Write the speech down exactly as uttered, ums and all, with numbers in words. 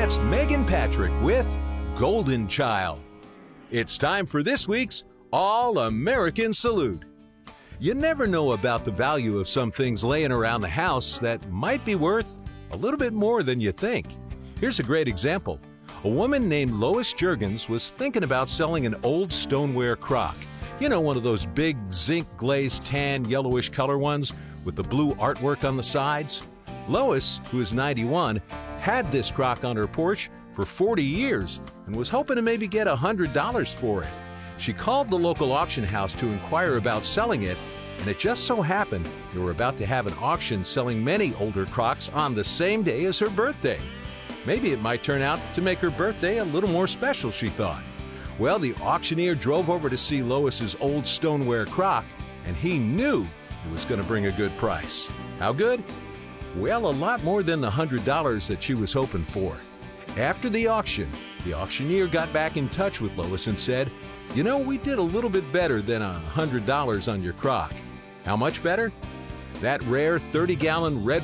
That's Megan Patrick with Golden Child. It's time for this week's All-American Salute. You never know about the value of some things laying around the house that might be worth a little bit more than you think. Here's a great example. A woman named Lois Juergens was thinking about selling an old stoneware crock. You know, one of those big zinc glazed tan yellowish color ones with the blue artwork on the sides? Lois, who is ninety-one, had this crock on her porch for forty years and was hoping to maybe get one hundred dollars for it. She called the local auction house to inquire about selling it, and it just so happened they were about to have an auction selling many older crocks on the same day as her birthday. Maybe it might turn out to make her birthday a little more special, she thought. Well, the auctioneer drove over to see Lois's old stoneware crock, and he knew it was going to bring a good price. How good? Well, a lot more than the one hundred dollars that she was hoping for. After the auction, the auctioneer got back in touch with Lois and said, "You know, we did a little bit better than one hundred dollars on your crock." How much better? That rare thirty-gallon red